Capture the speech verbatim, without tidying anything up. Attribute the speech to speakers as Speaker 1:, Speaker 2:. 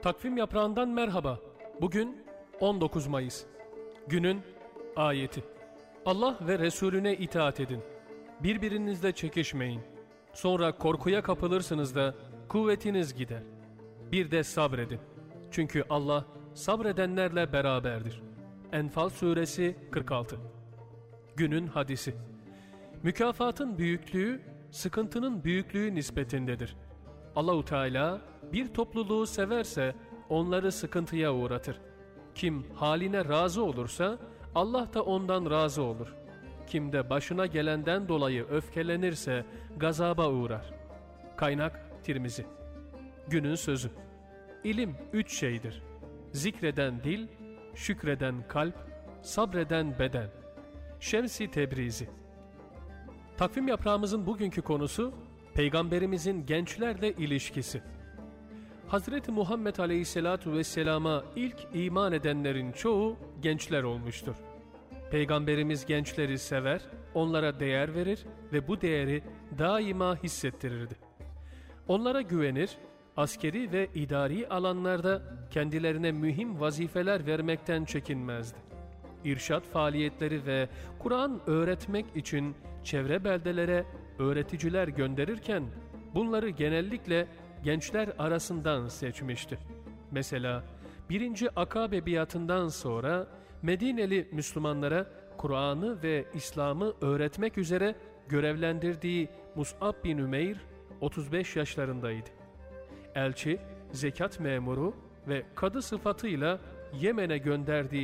Speaker 1: Takvim yaprağından merhaba. Bugün on dokuz Mayıs. Günün ayeti. Allah ve Resulüne itaat edin. Birbirinizle çekişmeyin. Sonra korkuya kapılırsınız da kuvvetiniz gider. Bir de sabredin. Çünkü Allah sabredenlerle beraberdir. Enfal suresi kırk altı. Günün hadisi. Mükafatın büyüklüğü, sıkıntının büyüklüğü nispetindedir. Allahu Teala bir topluluğu severse onları sıkıntıya uğratır. Kim haline razı olursa Allah da ondan razı olur. Kim de başına gelenden dolayı öfkelenirse gazaba uğrar. Kaynak Tirmizi. Günün sözü. İlim üç şeydir. Zikreden dil, şükreden kalp, sabreden beden. Şems-i Tebrizi. Takvim yaprağımızın bugünkü konusu Peygamberimizin gençlerle ilişkisi. Hazreti Muhammed Aleyhisselatu Vesselam'a ilk iman edenlerin çoğu gençler olmuştur. Peygamberimiz gençleri sever, onlara değer verir ve bu değeri daima hissettirirdi. Onlara güvenir, askeri ve idari alanlarda kendilerine mühim vazifeler vermekten çekinmezdi. İrşad faaliyetleri ve Kur'an öğretmek için çevre beldelere öğreticiler gönderirken bunları genellikle gençler arasından seçmişti. Mesela birinci Akabe biatından sonra Medineli Müslümanlara Kur'an'ı ve İslam'ı öğretmek üzere görevlendirdiği Mus'ab bin Ümeyr otuz beş yaşlarındaydı. Elçi, zekat memuru ve kadı sıfatıyla Yemen'e gönderdiği